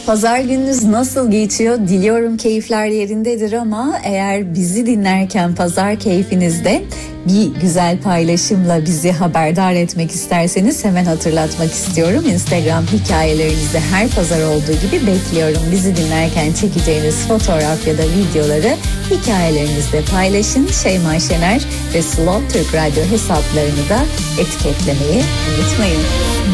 Pazar gününüz nasıl geçiyor? Diliyorum keyifler yerindedir ama eğer bizi dinlerken pazar keyfinizde bir güzel paylaşımla bizi haberdar etmek isterseniz hemen hatırlatmak istiyorum. Instagram hikayelerinizde her pazar olduğu gibi bekliyorum. Bizi dinlerken çekeceğiniz fotoğraf ya da videoları hikayelerinizde paylaşın. Şeyma Şener ve Slot Türk Radyo hesaplarını da etiketlemeyi unutmayın.